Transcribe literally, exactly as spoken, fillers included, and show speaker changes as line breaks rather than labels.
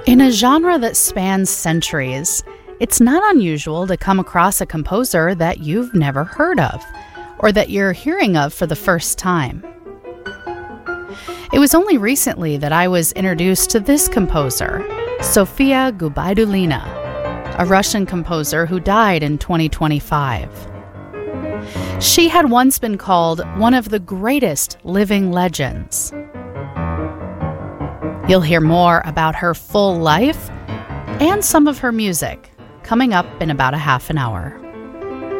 In a genre that spans centuries, it's not unusual to come across a composer that you've never heard of, or that you're hearing of for the first time. It was only recently that I was introduced to this composer, Sofia Gubaidulina, a Russian composer who died in twenty twenty-five. She had once been called one of the greatest living legends. You'll hear more about her full life and some of her music coming up in about a half an hour.